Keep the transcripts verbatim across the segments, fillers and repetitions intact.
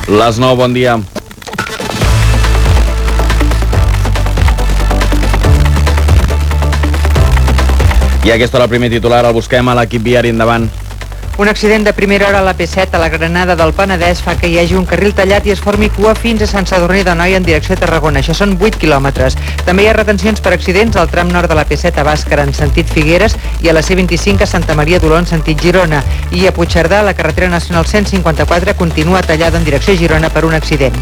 Les nou, bon dia. I aquesta hora el primer titular el busquem a l'equip viari. Endavant. Un accident de primera hora a l'A P set a la Granada del Penedès fa que hi hagi un carril tallat i es formi cua fins a Sant Sadurní d'Anoia en direcció a Tarragona. Això són vuit quilòmetres. També hi ha retencions per accidents al tram nord de l'A P set a Bàscara en sentit Figueres i a la C vint-i-cinc a Santa Maria d'Oló en sentit Girona. I a Puigcerdà la carretera nacional cent cinquanta-quatre continua tallada en direcció a Girona per un accident.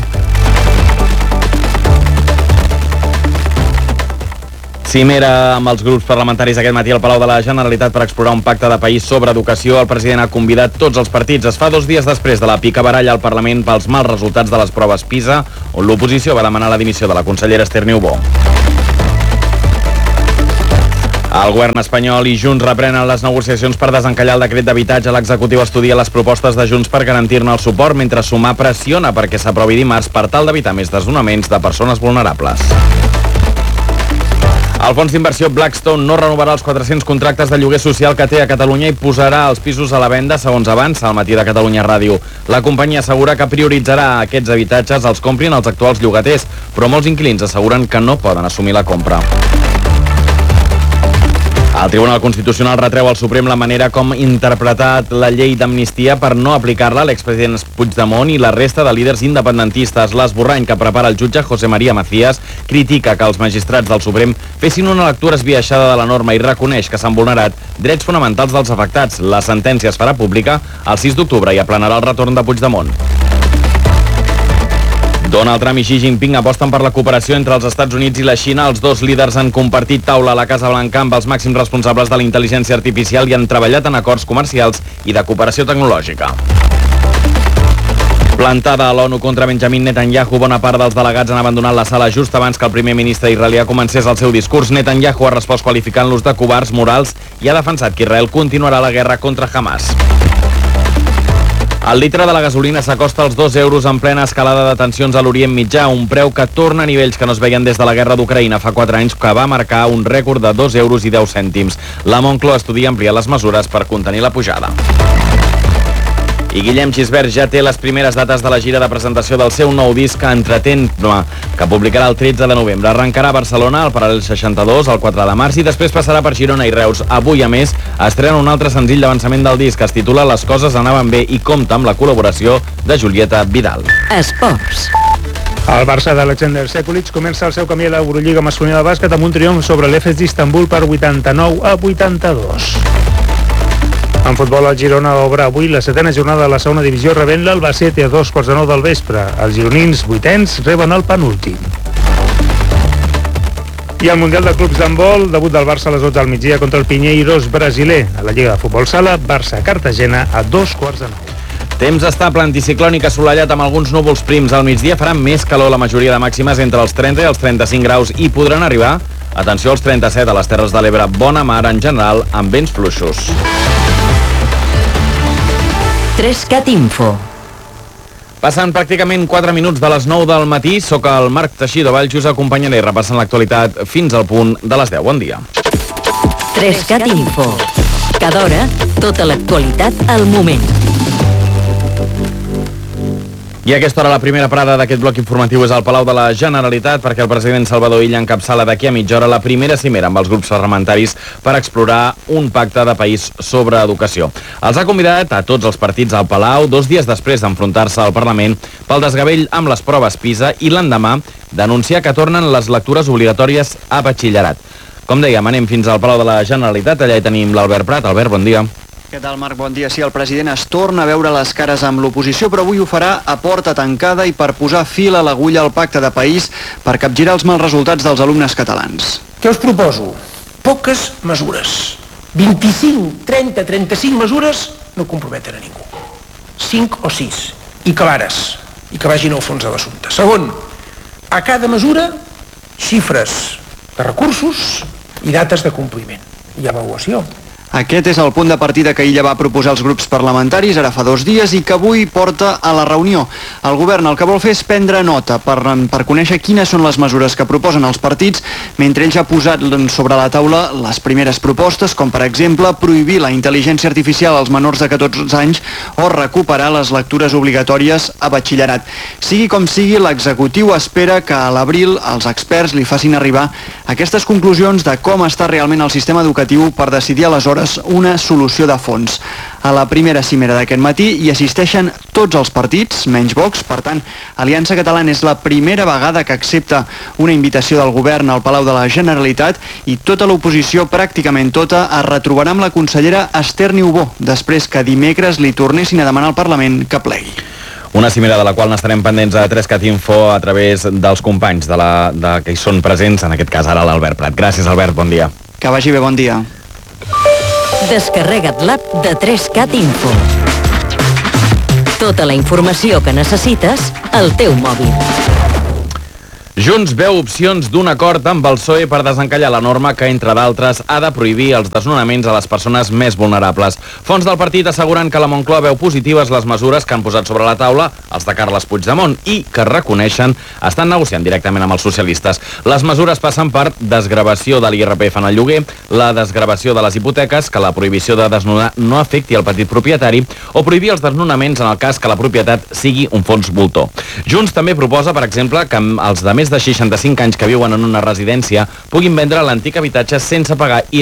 Cimera amb els grups parlamentaris aquest matí al Palau de la Generalitat per explorar un pacte de país sobre educació. El president ha convidat tots els partits. Es fa dos dies després de la picabaralla al Parlament pels mals resultats de les proves PISA, on l'oposició va demanar la dimissió de la consellera Esther Niubó. El govern espanyol i Junts reprenen les negociacions per desencallar el decret d'habitatge. L'executiu estudia les propostes de Junts per garantir-ne el suport, mentre Sumar pressiona perquè s'aprovi dimarts per tal d'evitar més desnonaments de persones vulnerables. El fons d'inversió Blackstone no renovarà els quatre-cents contractes de lloguer social que té a Catalunya i posarà els pisos a la venda, segons avança al Matí de Catalunya Ràdio. La companyia assegura que prioritzarà aquests habitatges els comprin els actuals llogaters, però molts inquilins asseguren que no poden assumir la compra. El Tribunal Constitucional retreu al Suprem la manera com ha interpretat la llei d'amnistia per no aplicar-la a l'expresident Puigdemont i la resta de líders independentistes. L'esborrany que prepara el jutge José María Macías critica que els magistrats del Suprem fessin una lectura esbiaixada de la norma i reconeix que s'han vulnerat drets fonamentals dels afectats. La sentència es farà pública el sis d'octubre i aplanarà el retorn de Puigdemont. Donald Trump i Xi Jinping aposten per la cooperació entre els Estats Units i la Xina. Els dos líders han compartit taula a la Casa Blanca amb els màxims responsables de la intel·ligència artificial i han treballat en acords comercials i de cooperació tecnològica. Plantada a l'ONU contra Benjamin Netanyahu, bona part dels delegats han abandonat la sala just abans que el primer ministre israelià comencés el seu discurs. Netanyahu ha respost qualificant-los de covards morals i ha defensat que Israel continuarà la guerra contra Hamas. El litre de la gasolina s'acosta als dos euros en plena escalada de tensions a l'Orient Mitjà, un preu que torna a nivells que no es veien des de la guerra d'Ucraïna fa quatre anys, que va marcar un rècord de dos euros i deu cèntims. La Moncloa estudia ampliar les mesures per contenir la pujada. I Guillem Gisbert ja té les primeres dates de la gira de presentació del seu nou disc Entretén-me, que publicarà el tretze de novembre. Arrencarà a Barcelona, al Paral·lel seixanta-dos, el quatre de març, i després passarà per Girona i Reus. Avui, a més, estrena un altre senzill d'avançament del disc. Es titula Les coses anaven bé i compta amb la col·laboració de Julieta Vidal. Esports. El Barça d'Alexander Sekulic comença el seu camí a l'Eurolliga masculina de bàsquet amb un triomf sobre l'Efes d'Istanbul per vuitanta-nou a vuitanta-dos. En futbol, el Girona obre avui la setena jornada de la segona divisió rebent l'Albacete a dos quarts de nou del vespre. Els gironins vuitens reben el penúltim. I al Mundial de Clubs d'handbol, debut del Barça a les dotze del migdia contra el Pinheiros brasiler. A la Lliga de Futbol Sala, Barça-Cartagena a dos quarts de nou. Temps estable, anticiclònic, assolellat amb alguns núvols prims. Al migdia farà més calor, la majoria de màximes entre els trenta i els trenta-cinc graus i podran arribar, atenció, als trenta-set a les Terres de l'Ebre. Bona mar en general, amb vents fluixos. Trescat Info. Passen pràcticament quatre minuts de les nou del matí. Soc el Marc Teixidó Valls, us acompanyaré repassant l'actualitat fins al punt de les deu. Bon dia. Trescat Info. Cada hora, tota l'actualitat al moment. I a aquesta hora la primera parada d'aquest bloc informatiu és al Palau de la Generalitat, perquè el president Salvador Illa encapçala d'aquí a mitja hora la primera cimera amb els grups parlamentaris per explorar un pacte de país sobre educació. Els ha convidat a tots els partits al Palau dos dies després d'enfrontar-se al Parlament pel desgavell amb les proves PISA i l'endemà d'anunciar que tornen les lectures obligatòries a batxillerat. Com dèiem, anem fins al Palau de la Generalitat. Allà hi tenim l'Albert Prat. Albert, bon dia. Què tal, Marc? Bon dia. Sí, el president es torna a veure les cares amb l'oposició, però avui ho farà a porta tancada i per posar fil a l'agulla al pacte de país per capgirar els mals resultats dels alumnes catalans. Què us proposo? Poques mesures. vint-i-cinc, trenta, trenta-cinc mesures no comprometen a ningú. cinc o sis. I clares. I que vagin al fons de l'assumpte. Segon, a cada mesura, xifres de recursos i dates de compliment i avaluació. Aquest és el punt de partida que Illa va proposar als grups parlamentaris ara fa dos dies i que avui porta a la reunió. El govern el que vol fer és prendre nota per, per conèixer quines són les mesures que proposen els partits, mentre ells ha posat sobre la taula les primeres propostes, com per exemple prohibir la intel·ligència artificial als menors de catorze anys o recuperar les lectures obligatòries a batxillerat. Sigui com sigui, l'executiu espera que a l'abril els experts li facin arribar aquestes conclusions de com està realment el sistema educatiu per decidir aleshores una solució de fons. A la primera cimera d'aquest matí hi assisteixen tots els partits, menys Vox. Per tant, Aliança Catalana és la primera vegada que accepta una invitació del govern al Palau de la Generalitat i tota l'oposició, pràcticament tota, es retrobarà amb la consellera Esther Niubó, després que dimecres li tornessin a demanar al Parlament que plegui. Una cimera de la qual n'estarem pendents a tres-cat info a través dels companys de la, de, que hi són presents, en aquest cas ara l'Albert Prat. Gràcies, Albert, bon dia. Que vagi bé, bon dia. Descarrega't l'app de tres-cat info. Tota la informació que necessites al teu mòbil. Junts veu opcions d'un acord amb el P S O E per desencallar la norma que, entre d'altres, ha de prohibir els desnonaments a les persones més vulnerables. Fons del partit asseguren que la Moncloa veu positives les mesures que han posat sobre la taula els de Carles Puigdemont i que reconeixen estan negociant directament amb els socialistes. Les mesures passen per desgravació de l'I R P F en el lloguer, la desgravació de les hipoteques, que la prohibició de desnonar no afecti el petit propietari o prohibir els desnonaments en el cas que la propietat sigui un fons voltor. Junts també proposa, per exemple, que els de més de seixanta-cinc anys que viuen en una residència puguin vendre l'antic habitatge sense pagar I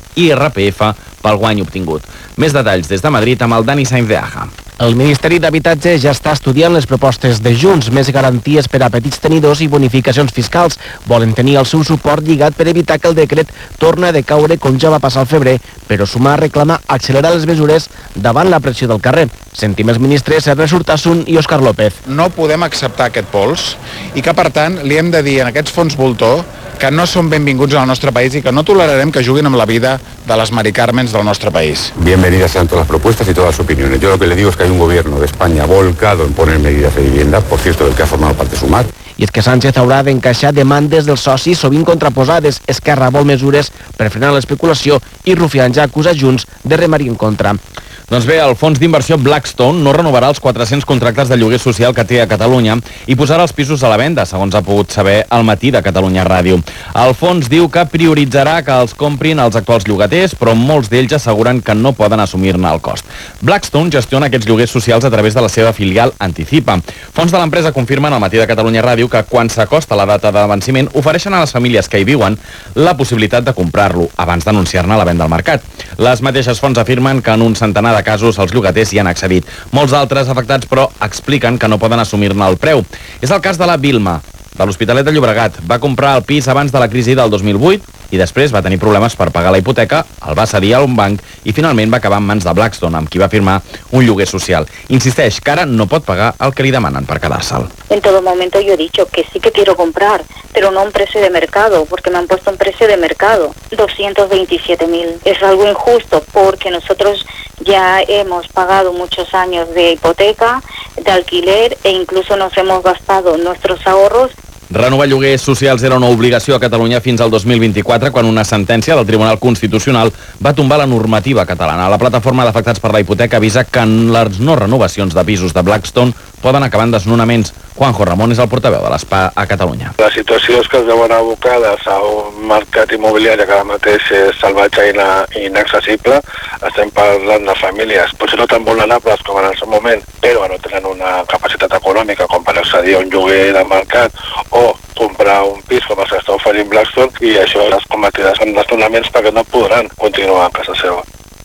R P F pel guany obtingut. Més detalls des de Madrid amb el Dani Sainz de Aja. El Ministeri d'Habitatge ja està estudiant les propostes de Junts, més garanties per a petits tenidors i bonificacions fiscals. Volen tenir el seu suport lligat per evitar que el decret torni a decaure com ja va passar al febrer, però Sumar reclama accelerar les mesures davant la pressió del carrer. Sentim els ministres Ernest Urtasun i Òscar López. No podem acceptar aquest pols i que, per tant, li hem de dir en aquests fons voltor que no són benvinguts al nostre país i que no tolerarem que juguin amb la vida de les Mari Carmens del nostre país. Bienvenidas sean todas las propuestas y todas las opiniones. Yo lo que le digo es que hay un gobierno de España volcado en poner medidas de vivienda, por cierto, del que ha formado parte Sumar. I és que Sánchez haurà d'encaixar demandes dels socis sovint contraposades. Esquerra vol mesures per frenar l'especulació i Rufián ja acusa Junts de remar-hi en contra. Doncs bé, el fons d'inversió Blackstone no renovarà els quatre-cents contractes de lloguer social que té a Catalunya i posarà els pisos a la venda, segons ha pogut saber al matí de Catalunya Ràdio. El fons diu que prioritzarà que els comprin els actuals llogaters, però molts d'ells asseguren que no poden assumir-ne el cost. Blackstone gestiona aquests lloguers socials a través de la seva filial Anticipa. Fons de l'empresa confirmen al matí de Catalunya Ràdio que quan s'acosta la data de venciment ofereixen a les famílies que hi viuen la possibilitat de comprar-lo abans d'anunciar-ne la venda al mercat. Les mateixes fonts afirmen que en un centenar de casos els llogaters hi han accedit. Molts altres afectats, però, expliquen que no poden assumir-ne el preu. És el cas de la Vilma, de l'Hospitalet de Llobregat. Va comprar el pis abans de la crisi del dos mil vuit i després va tenir problemes per pagar la hipoteca, el va cedir a un banc i finalment va acabar en mans de Blackstone, amb qui va firmar un lloguer social. Insisteix que ara no pot pagar el que li demanen per quedar-se'l. En todo momento yo he dicho que sí que quiero comprar, pero no a un precio de mercado, porque me han puesto un precio de mercado, doscientos veintisiete mil. Es algo injusto porque nosotros ya hemos pagado muchos años de hipoteca, de alquiler e incluso nos hemos gastado nuestros ahorros. Renovar lloguers socials era una obligació a Catalunya fins al dos mil vint-i-quatre, quan una sentència del Tribunal Constitucional va tombar la normativa catalana. La plataforma d'afectats per la hipoteca avisa que en les no renovacions de pisos de Blackstone poden acabar en desnonaments. Juanjo Ramón és el portaveu de l'S P A a Catalunya. La situació és que es veuen abocades a un mercat immobiliari que ara mateix és salvatge i inaccessible. Estem parlant de famílies, potser no tan vulnerables com en el seu moment, però no tenen una capacitat econòmica com per accedir a un lloguer de mercat o comprar un pis com els que està oferint Blackstone, i això les convertiràs en desnonaments perquè no podran continuar a casa seva.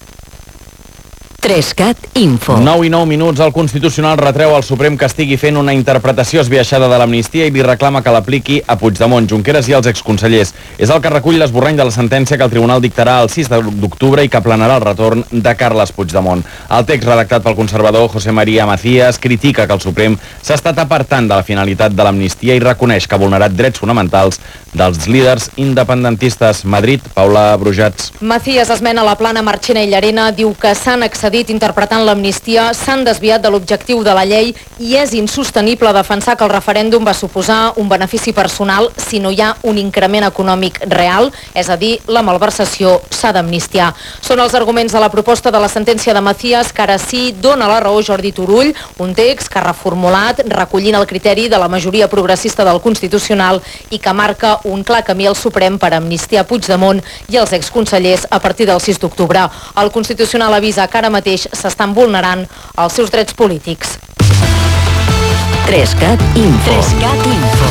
tres-cat Info. nou i nou minuts. El Constitucional retreu al Suprem que estigui fent una interpretació esbiaixada de l'amnistia i li reclama que l'apliqui a Puigdemont, Junqueras i als exconsellers. És el que recull l'esborrany de la sentència que el Tribunal dictarà el sis d'octubre i que aplanarà el retorn de Carles Puigdemont. El text redactat pel conservador José María Macías critica que el Suprem s'ha estat apartant de la finalitat de l'amnistia i reconeix que ha vulnerat drets fonamentals dels líders independentistes. Madrid, Paula Brujats. Macías esmena la plana Marchena i Llarena, diu que s'han accedit dit, interpretant l'amnistia, s'han desviat de l'objectiu de la llei i és insostenible defensar que el referèndum va suposar un benefici personal si no hi ha un increment econòmic real, és a dir, la malversació s'ha d'amnistiar. Són els arguments de la proposta de la sentència de Macías que ara sí dona la raó Jordi Turull, un text que ha reformulat recollint el criteri de la majoria progressista del Constitucional i que marca un clar camí al Suprem per amnistiar Puigdemont i els exconsellers a partir del sis d'octubre. El Constitucional avisa que ara mateix s'estan vulnerant els seus drets polítics. Trescat Info. Trescat Info.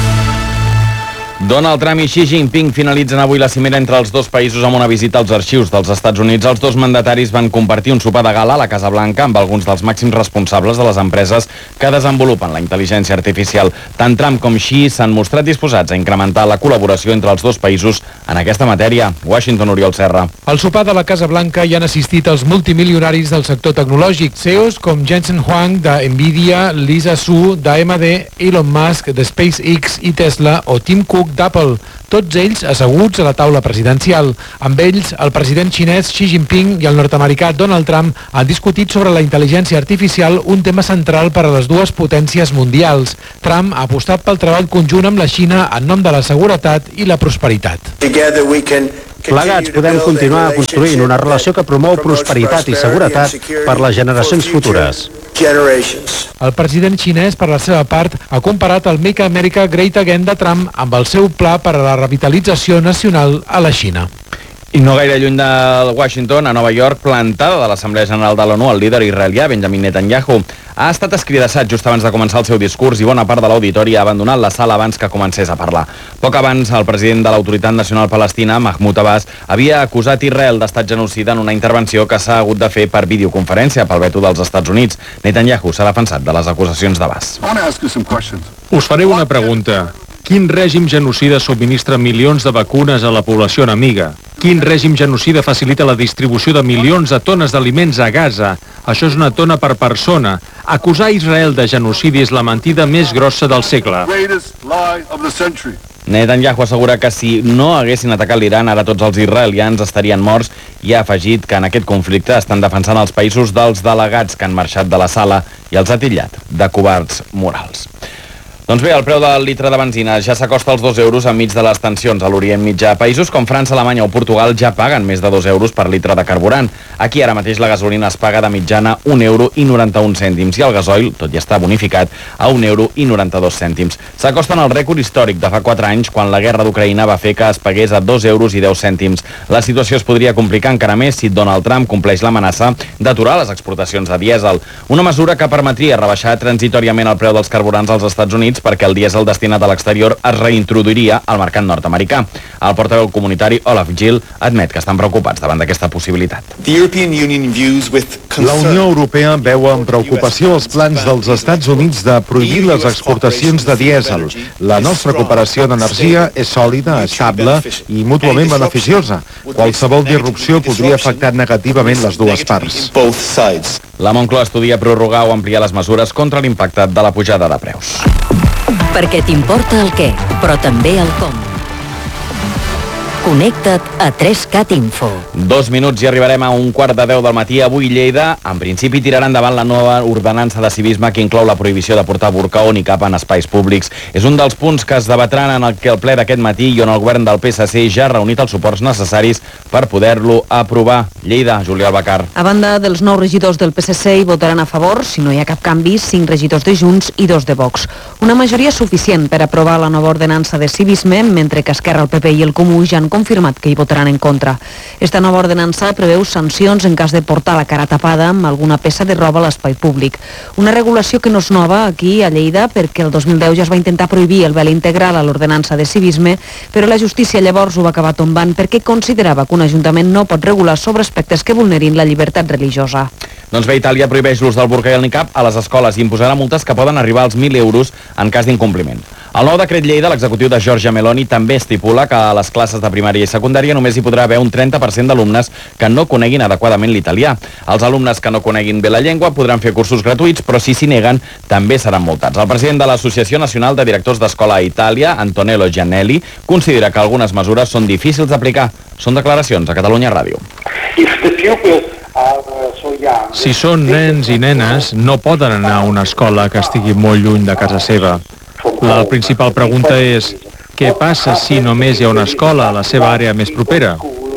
Donald Trump i Xi Jinping finalitzen avui la cimera entre els dos països amb una visita als arxius dels Estats Units. Els dos mandataris van compartir un sopar de gala a la Casa Blanca amb alguns dels màxims responsables de les empreses que desenvolupen la intel·ligència artificial. Tant Trump com Xi s'han mostrat disposats a incrementar la col·laboració entre els dos països en aquesta matèria. Washington, Oriol Serra. Al sopar de la Casa Blanca hi han assistit els multimilionaris del sector tecnològic, C E Os com Jensen Huang de Nvidia, Lisa Su d'A M D, Elon Musk de SpaceX i Tesla o Tim Cook d'Apple, tots ells asseguts a la taula presidencial. Amb ells, el president xinès Xi Jinping i el nord-americà Donald Trump han discutit sobre la intel·ligència artificial, un tema central per a les dues potències mundials. Trump ha apostat pel treball conjunt amb la Xina en nom de la seguretat i la prosperitat. Plegats podem continuar construint una relació que promou prosperitat i seguretat per les generacions futures. El president xinès, per la seva part, ha comparat el Make America Great Again de Trump amb el seu pla per a la revitalització nacional a la Xina. I no gaire lluny de Washington, a Nova York, plantada de l'Assemblea General de l'ONU, el líder israelià Benjamin Netanyahu ha estat escridassat just abans de començar el seu discurs i bona part de l'auditori ha abandonat la sala abans que comencés a parlar. Poc abans, el president de l'Autoritat Nacional Palestina, Mahmoud Abbas, havia acusat Israel d'estat genocida en una intervenció que s'ha hagut de fer per videoconferència pel veto dels Estats Units. Netanyahu s'ha defensat de les acusacions d'Abbas. Us faré una pregunta. Quin règim genocida subministra milions de vacunes a la població enemiga? Quin règim genocida facilita la distribució de milions de tones d'aliments a Gaza? Això és una tona per persona. Acusar Israel de genocidi és la mentida més grossa del segle. Netanyahu assegura que si no haguessin atacat l'Iran, ara tots els israelians estarien morts i ha afegit que en aquest conflicte estan defensant els països dels delegats que han marxat de la sala i els ha titllat de covards morals. Doncs bé, el preu del litre de benzina ja s'acosta als dos euros enmig de les tensions a l'Orient Mitjà. Països com França, Alemanya o Portugal ja paguen més de dos euros per litre de carburant. Aquí ara mateix la gasolina es paga de mitjana un euro i noranta-un cèntims i el gasoil, tot i estar bonificat, a un euro i noranta-dos cèntims. S'acosten al rècord històric de fa quatre anys quan la guerra d'Ucraïna va fer que es pagués a dos euros i deu cèntims. La situació es podria complicar encara més si Donald Trump compleix l'amenaça d'aturar les exportacions de dièsel, una mesura que permetria rebaixar transitòriament el preu dels carburants als Estats Units perquè el dièsel destinat a l'exterior es reintroduiria al mercat nord-americà. El portaveu comunitari Olaf Gill admet que estan preocupats davant d'aquesta possibilitat. La Unió Europea veu amb preocupació els plans dels Estats Units de prohibir les exportacions de dièsel. La nostra cooperació d'energia és sòlida, estable i mútuament beneficiosa. Qualsevol disrupció podria afectar negativament les dues parts. La Moncloa estudia prorrogar o ampliar les mesures contra l'impacte de la pujada de preus. Perquè t'importa el què, però també el com. Connecta't a tres-cat Info. Dos minuts i arribarem a un quart de deu del matí. Avui Lleida, en principi, tirarà endavant la nova ordenança de civisme que inclou la prohibició de portar burca o nicab en espais públics. És un dels punts que es debatran en el que el ple d'aquest matí i on el govern del P S C ja ha reunit els suports necessaris per poder-lo aprovar. Lleida, Julià Albacar. A banda dels nou regidors del P S C hi votaran a favor, si no hi ha cap canvi, cinc regidors de Junts i dos de Vox. Una majoria suficient per aprovar la nova ordenança de civisme, mentre que Esquerra, el P P i el Comú ja han confirmat que hi votaran en contra. Esta nova ordenança preveu sancions en cas de portar la cara tapada amb alguna peça de roba a l'espai públic. Una regulació que no és nova aquí a Lleida perquè el dos mil deu ja es va intentar prohibir el vel integral a l'ordenança de civisme, però la justícia llavors ho va acabar tombant perquè considerava que un ajuntament no pot regular sobre aspectes que vulnerin la llibertat religiosa. Doncs bé, Itàlia prohibeix l'ús del burca i el nicab a les escoles i imposarà multes que poden arribar als mil euros en cas d'incompliment. El nou decret llei de l'executiu de Giorgia Meloni també estipula que a les classes de primària i secundària només hi podrà haver un trenta per cent d'alumnes que no coneguin adequadament l'italià. Els alumnes que no coneguin bé la llengua podran fer cursos gratuïts, però si s'hi neguen també seran multats. El president de l'Associació Nacional de Directors d'Escola a Itàlia, Antonello Giannelli, considera que algunes mesures són difícils d'aplicar. Són declaracions a Catalunya Ràdio. If the pupils are, uh, so Si són nens i nenes, no poden anar a una escola que estigui molt lluny de casa seva. La principal pregunta és, què passa si només hi ha una escola a la seva àrea més propera?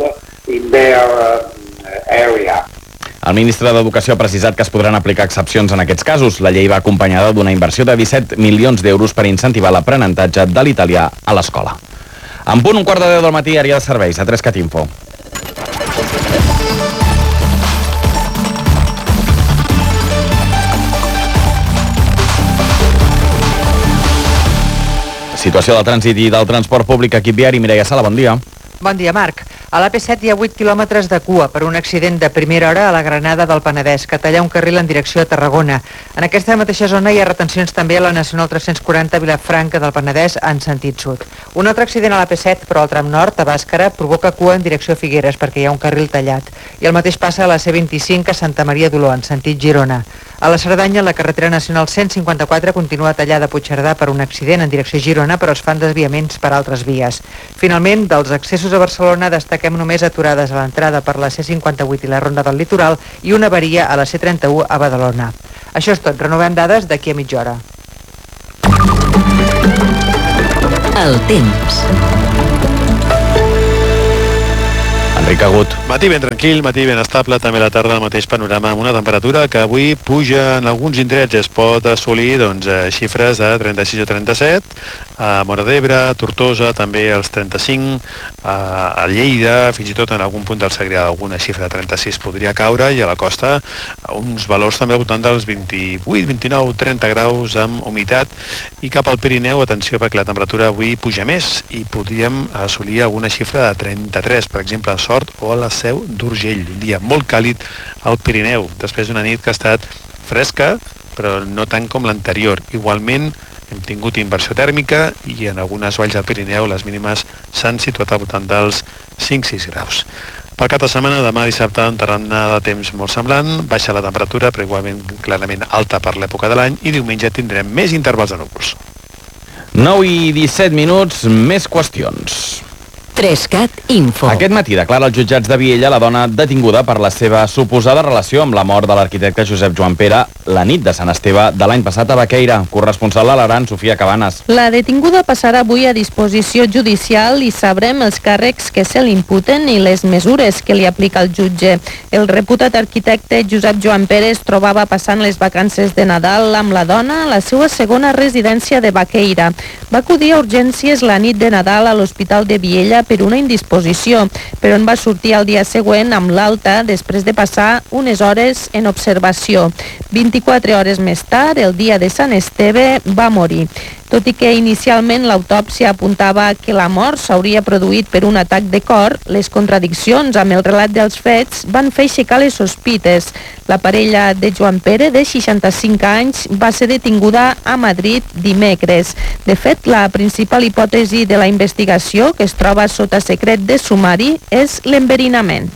El ministre d'Educació ha precisat que es podran aplicar excepcions en aquests casos. La llei va acompanyada d'una inversió de disset milions d'euros per incentivar l'aprenentatge de l'italià a l'escola. En punt, un quart de deu del matí, àrea de serveis, a tres cat info. Situació del trànsit i del transport públic, equip viari. Mireia Sala, bon dia. Bon dia, Marc. A l'A P set hi ha vuit quilòmetres de cua per un accident de primera hora a la Granada del Penedès, que talla un carril en direcció a Tarragona. En aquesta mateixa zona hi ha retencions també a la Nacional tres-cents quaranta Vilafranca del Penedès en sentit sud. Un altre accident a l'A P set, però al tram nord, a Bàscara, provoca cua en direcció a Figueres perquè hi ha un carril tallat. I el mateix passa a la C vint-i-cinc a Santa Maria d'Oló, en sentit Girona. A la Cerdanya, la carretera nacional cent cinquanta-quatre continua tallada a Puigcerdà per un accident en direcció a Girona, però es fan desviaments per altres vies. Finalment, dels accessos a Barcelona destaquem només aturades a l'entrada per la C cinquanta-vuit i la Ronda del Litoral i una avaria a la C trenta-u a Badalona. Això és tot. Renovem dades d'aquí a mitja hora. El temps. Enric Agut. Matí ben tranquil, matí ben estable, també a la tarda el mateix panorama amb una temperatura que avui puja en alguns indrets, es pot assolir doncs, xifres de trenta-sis o trenta-set, a Móra d'Ebre, a Tortosa, també els trenta-cinc, a Lleida, fins i tot en algun punt del Segrià alguna xifra de trenta-sis podria caure, i a la costa uns valors també al voltant dels vint-i-vuit, vint-i-nou, trenta graus amb humitat, i cap al Pirineu, atenció perquè la temperatura avui puja més i podríem assolir alguna xifra de trenta-tres, per exemple a Sort o a la Seu d'Urgell. Un dia molt càlid al Pirineu, després d'una nit que ha estat fresca, però no tant com l'anterior. Igualment, hem tingut inversió tèrmica i en algunes valls del Pirineu les mínimes s'han situat al voltant dels cinc sis graus. Pel cap de setmana, demà dissabte, un terrana de temps molt semblant, baixa la temperatura, però igualment clarament alta per l'època de l'any, i diumenge tindrem més intervals de núvols. nou i disset minuts, més qüestions. tres cat Info. Aquest matí declara als jutjats de Viella la dona detinguda per la seva suposada relació amb la mort de l'arquitecte Josep Joan Pere la nit de Sant Esteve de l'any passat a Baqueira. Corresponsal a l'Aran, Sofia Cabanes. La detinguda passarà avui a disposició judicial i sabrem els càrrecs que se li imputen i les mesures que li aplica el jutge. El reputat arquitecte Josep Joan Pere es trobava passant les vacances de Nadal amb la dona a la seva segona residència de Baqueira. Va acudir a urgències la nit de Nadal a l'Hospital de Viella per una indisposició, però en va sortir al dia següent amb l'alta després de passar unes hores en observació. vint-i-quatre hores més tard, el dia de Sant Esteve, va morir. Tot i que inicialment l'autòpsia apuntava que la mort s'hauria produït per un atac de cor, les contradiccions amb el relat dels fets van fer aixecar les sospites. La parella de Joan Pere, de seixanta-cinc anys, va ser detinguda a Madrid dimecres. De fet, la principal hipòtesi de la investigació, que es troba sota secret de sumari, és l'enverinament.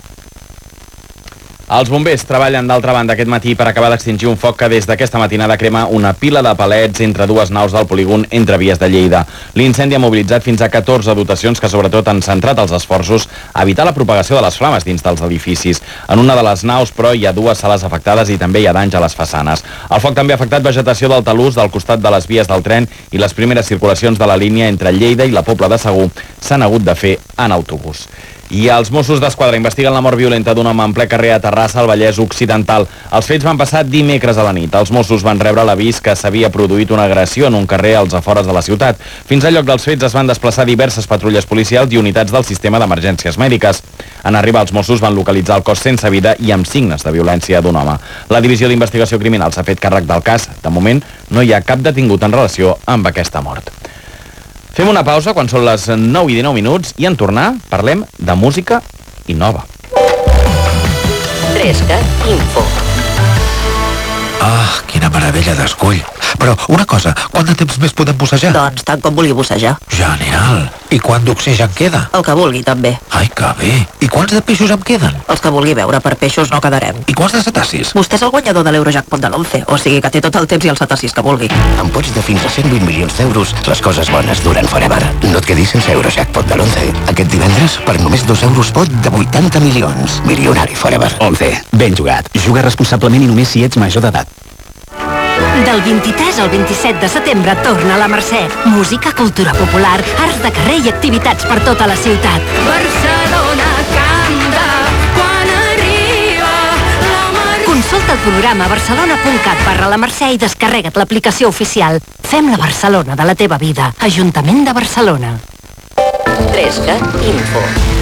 Els bombers treballen d'altra banda aquest matí per acabar d'extingir un foc que des d'aquesta matinada crema una pila de palets entre dues naus del polígon entre vies de Lleida. L'incendi ha mobilitzat fins a catorze dotacions que sobretot han centrat els esforços a evitar la propagació de les flames dins dels edificis. En una de les naus, però, hi ha dues sales afectades i també hi ha danys a les façanes. El foc també ha afectat vegetació del talús del costat de les vies del tren i les primeres circulacions de la línia entre Lleida i la Pobla de Segur s'han hagut de fer en autobús. I els Mossos d'Esquadra investiguen la mort violenta d'un home en ple carrer a Terrassa, al Vallès Occidental. Els fets van passar dimecres a la nit. Els Mossos van rebre l'avís que s'havia produït una agressió en un carrer als afores de la ciutat. Fins al lloc dels fets es van desplaçar diverses patrulles policials i unitats del sistema d'emergències mèdiques. En arribar, els Mossos van localitzar el cos sense vida i amb signes de violència d'un home. La Divisió d'Investigació Criminal s'ha fet càrrec del cas. De moment, no hi ha cap detingut en relació amb aquesta mort. Fem una pausa quan són les nou i dinou minuts i en tornar parlem de música i nova. tres cat Info. Ah, quina meravella d'escull. Però, una cosa, quant de temps més podem bussejar? Doncs tant com vulgui bussejar. Genial. I quant d'oxigen queda? El que vulgui, també. Ai, que bé. I quants de peixos em queden? Els que vulgui veure, per peixos no quedarem. I quants de cetacis? Vostè és el guanyador de l'Eurojackpot de l'onze, o sigui que té tot el temps i els cetacis que vulgui. Amb pots de fins a cent vint milions d'euros, les coses bones duren forever. No et quedis sense Eurojackpot de l'onze. Aquest divendres, per només dos euros pot de vuitanta milions. Milionari forever. onze. Ben jugat. Juga responsablement i només si ets major d'edat. Del vint-i-tres al vint-i-set de setembre torna a la Mercè. Música, cultura popular, arts de carrer i activitats per tota la ciutat. Barcelona canta quan arriba la Mercè. Consulta el programa barcelona punt cat barra la Mercè i descarrega't l'aplicació oficial. Fem la Barcelona de la teva vida. Ajuntament de Barcelona. tres cat Info.